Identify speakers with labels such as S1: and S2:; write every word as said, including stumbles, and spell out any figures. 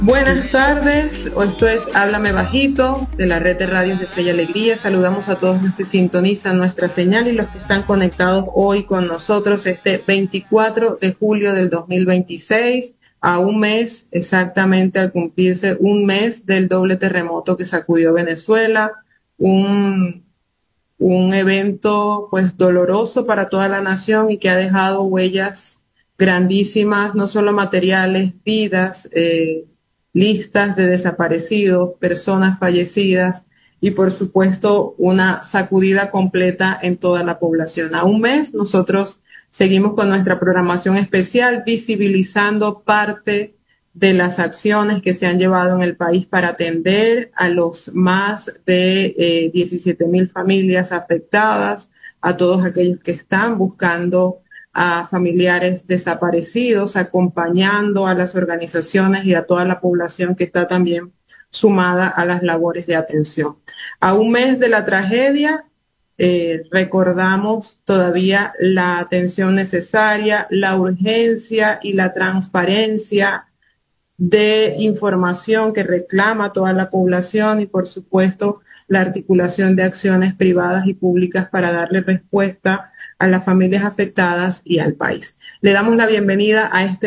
S1: Buenas tardes, esto es Háblame Bajito de la red de radios de Fe y Alegría. Saludamos a todos los que sintonizan nuestra señal y los que están conectados hoy con nosotros este veinticuatro de julio del dos mil veintiséis, a un mes exactamente al cumplirse un mes del doble terremoto que sacudió Venezuela, un, un evento pues doloroso para toda la nación y que ha dejado huellas grandísimas, no solo materiales, vidas, eh, listas de desaparecidos, personas fallecidas y por supuesto una sacudida completa en toda la población. A un mes nosotros seguimos con nuestra programación especial visibilizando parte de las acciones que se han llevado en el país para atender a los más de eh, diecisiete mil familias afectadas, a todos aquellos que están buscando a familiares desaparecidos, acompañando a las organizaciones y a toda la población que está también sumada a las labores de atención. A un mes de la tragedia, eh, recordamos todavía la atención necesaria, la urgencia y la transparencia de información que reclama toda la población y, por supuesto, la articulación de acciones privadas y públicas para darle respuesta a las familias afectadas y al país. Le damos la bienvenida a este